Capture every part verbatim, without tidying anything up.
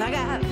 I got.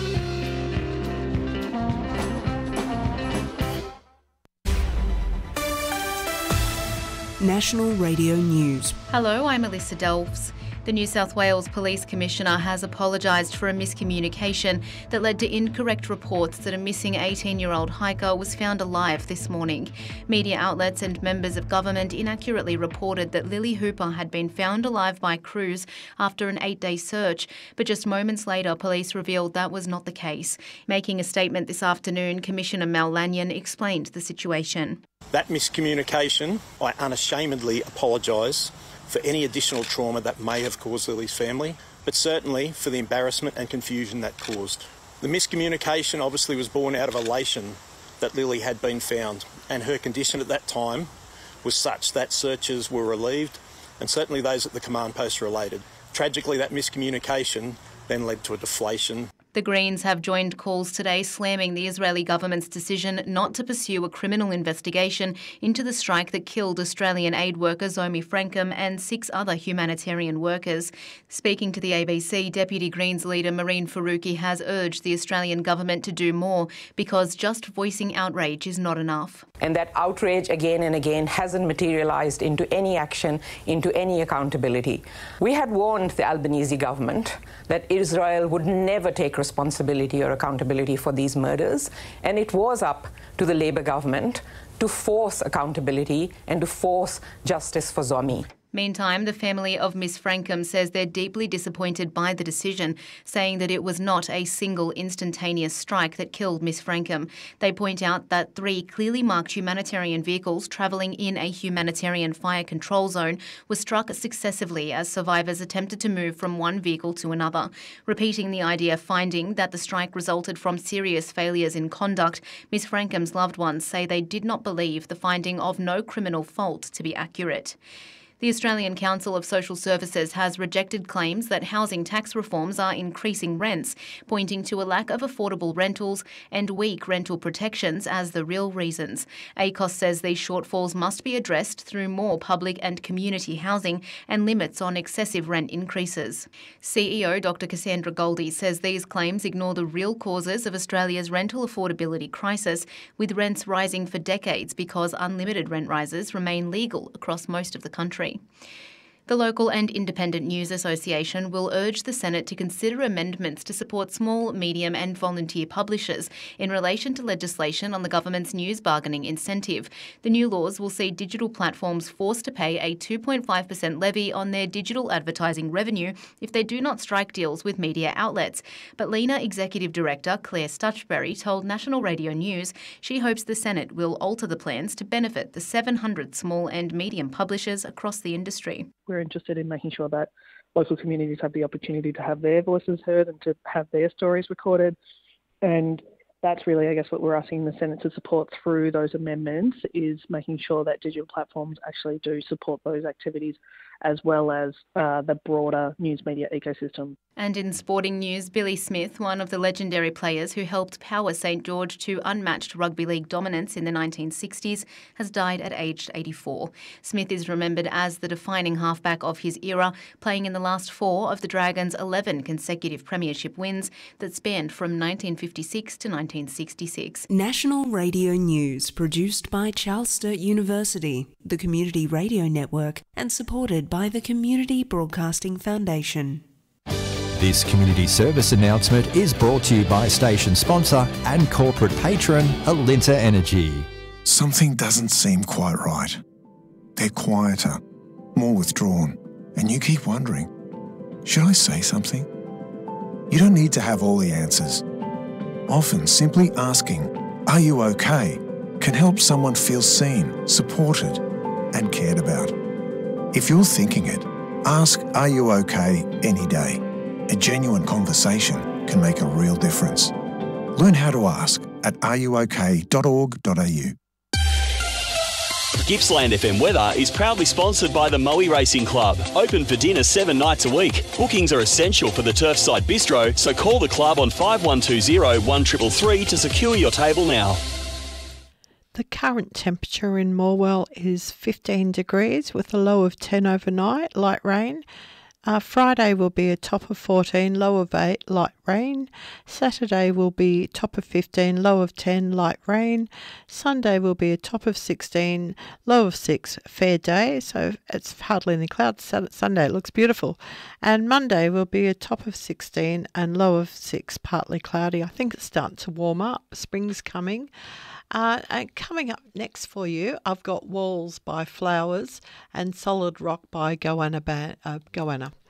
National Radio News. Hello, I'm Alyssa Delves. The New South Wales Police Commissioner has apologised for a miscommunication that led to incorrect reports that a missing eighteen-year-old hiker was found alive this morning. Media outlets and members of government inaccurately reported that Lily Hooper had been found alive by crews after an eight-day search, but just moments later, police revealed that was not the case. Making a statement this afternoon, Commissioner Mel Lanyon explained the situation. That miscommunication, I unashamedly apologise for any additional trauma that may have caused Lily's family, but certainly for the embarrassment and confusion that caused. The miscommunication obviously was born out of elation that Lily had been found, and her condition at that time was such that searches were relieved, and certainly those at the command post related. Tragically, that miscommunication then led to a deflation. The Greens have joined calls today slamming the Israeli government's decision not to pursue a criminal investigation into the strike that killed Australian aid worker Zomi Frankham and six other humanitarian workers. Speaking to the A B C, Deputy Greens leader Marine Faruqi has urged the Australian government to do more because just voicing outrage is not enough. And that outrage again and again hasn't materialised into any action, into any accountability. We had warned the Albanese government that Israel would never take responsibility or accountability for these murders, and it was up to the Labor government to force accountability and to force justice for Zomi. Meantime, the family of Miss Frankham says they're deeply disappointed by the decision, saying that it was not a single instantaneous strike that killed Miss Frankham. They point out that three clearly marked humanitarian vehicles travelling in a humanitarian fire control zone were struck successively as survivors attempted to move from one vehicle to another. Repeating the idea finding that the strike resulted from serious failures in conduct, Miss Frankham's loved ones say they did not believe the finding of no criminal fault to be accurate. The Australian Council of Social Services has rejected claims that housing tax reforms are increasing rents, pointing to a lack of affordable rentals and weak rental protections as the real reasons. A C O S says these shortfalls must be addressed through more public and community housing and limits on excessive rent increases. C E O Doctor Cassandra Goldie says these claims ignore the real causes of Australia's rental affordability crisis, with rents rising for decades because unlimited rent rises remain legal across most of the country. The Local and Independent News Association will urge the Senate to consider amendments to support small, medium and volunteer publishers in relation to legislation on the government's news bargaining incentive. The new laws will see digital platforms forced to pay a two point five percent levy on their digital advertising revenue if they do not strike deals with media outlets. But Lena Executive Director Claire Stutchbury told National Radio News she hopes the Senate will alter the plans to benefit the seven hundred small and medium publishers across the industry. We're interested in making sure that local communities have the opportunity to have their voices heard and to have their stories recorded. And that's really, I guess, what we're asking the Senate to support through those amendments, is making sure that digital platforms actually do support those activities as well as uh, the broader news media ecosystem. And in sporting news, Billy Smith, one of the legendary players who helped power St George to unmatched rugby league dominance in the nineteen sixties, has died at aged eighty-four. Smith is remembered as the defining halfback of his era, playing in the last four of the Dragons' eleven consecutive premiership wins that spanned from nineteen fifty-six to nineteen sixty-six. National Radio News, produced by Charles Sturt University, the Community Radio Network, and supported by the Community Broadcasting Foundation. This community service announcement is brought to you by station sponsor and corporate patron Alinta Energy. Something doesn't seem quite right. They're quieter, more withdrawn, and you keep wondering, should I say something? You don't need to have all the answers. Often simply asking, "Are you okay?" can help someone feel seen, supported, and cared about. If you're thinking it, ask "Are you okay?" any day. A genuine conversation can make a real difference. Learn how to ask at are you okay dot org dot a u. Gippsland F M Weather is proudly sponsored by the Moe Racing Club. Open for dinner seven nights a week. Bookings are essential for the Turfside Bistro, so call the club on five one two zero, one three three three to secure your table now. The current temperature in Morwell is fifteen degrees with a low of ten overnight, light rain, Uh, Friday will be a top of fourteen, low of eight, light rain. Saturday will be top of fifteen, low of ten, light rain. Sunday will be a top of sixteen, low of six, fair day. So it's hardly any clouds. Sunday it looks beautiful. And Monday will be a top of sixteen and low of six, partly cloudy. I think it's starting to warm up. Spring's coming. Uh, and coming up next for you, I've got Walls by Flowers and Solid Rock by Goanna. Ba- uh, Goanna.